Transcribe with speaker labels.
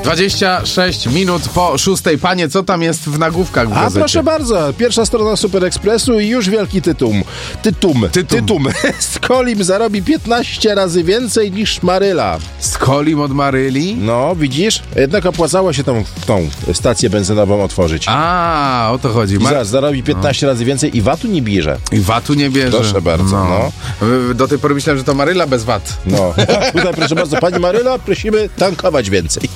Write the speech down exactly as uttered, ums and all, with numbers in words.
Speaker 1: dwadzieścia sześć minut po szóstej. Panie, co tam jest w nagłówkach w
Speaker 2: A
Speaker 1: gazecie?
Speaker 2: proszę bardzo, pierwsza strona Super Expressu i już wielki tytum. Tytum.
Speaker 1: Tytum.
Speaker 2: Tytum. Skolim zarobi piętnaście razy więcej niż Maryla.
Speaker 1: Skolim od Maryli?
Speaker 2: No, widzisz? Jednak opłacało się tą, tą stację benzynową otworzyć.
Speaker 1: A, o to chodzi.
Speaker 2: I
Speaker 1: Mar-
Speaker 2: zaraz zarobi piętnaście razy więcej i vatu nie bierze.
Speaker 1: I vatu nie bierze.
Speaker 2: Proszę bardzo, no.
Speaker 1: Do tej pory myślałem, że to Maryla bez vat.
Speaker 2: No. Tutaj proszę bardzo, pani Maryla, prosimy tankować więcej.